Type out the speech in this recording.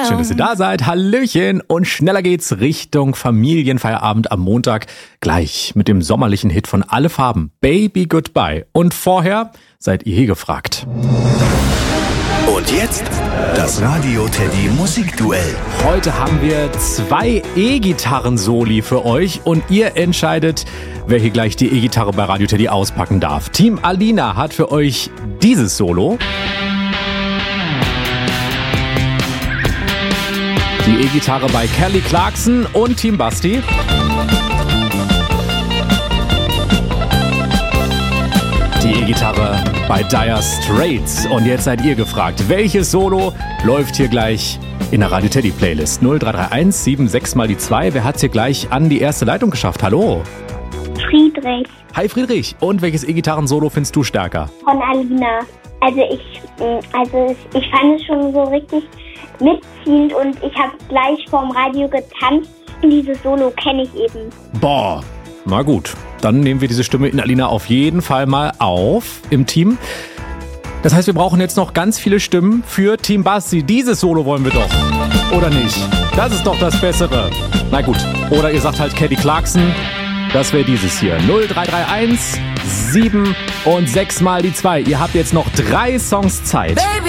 Schön, dass ihr da seid. Hallöchen. Und schneller geht's Richtung Familienfeierabend am Montag. Gleich mit dem sommerlichen Hit von Alle Farben, Baby Goodbye. Und vorher seid ihr hier gefragt. Und jetzt das Radio Teddy Musikduell. Heute haben wir 2 E-Gitarren-Soli für euch und ihr entscheidet, wer hier gleich die E-Gitarre bei Radio Teddy auspacken darf. Team Alina hat für euch dieses Solo. Die E-Gitarre bei Kelly Clarkson und Team Basti. Die E-Gitarre bei Dire Straits. Und jetzt seid ihr gefragt, welches Solo läuft hier gleich in der Radio Teddy Playlist? 0331 76 mal die 2. Wer hat's hier gleich an die erste Leitung geschafft? Hallo. Friedrich. Hi Friedrich. Und welches E-Gitarren-Solo findest du stärker? Von Alina. Also ich fand es schon so richtig mitziehend und ich habe gleich vorm Radio getanzt. Dieses Solo kenne ich eben. Boah, na gut. Dann nehmen wir diese Stimme in Alina auf jeden Fall mal auf im Team. Das heißt, wir brauchen jetzt noch ganz viele Stimmen für Team Basti. Dieses Solo wollen wir doch. Oder nicht? Das ist doch das Bessere. Na gut. Oder ihr sagt halt Kelly Clarkson. Das wäre dieses hier. 0331 7 und 6 mal die 2. Ihr habt jetzt noch 3 Songs Zeit.